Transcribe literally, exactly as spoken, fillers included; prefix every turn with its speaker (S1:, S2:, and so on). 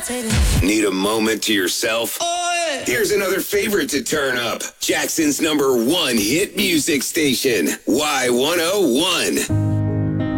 S1: Need a moment to yourself? Here's another favorite to turn up. Jackson's number one hit music station, Y one oh one.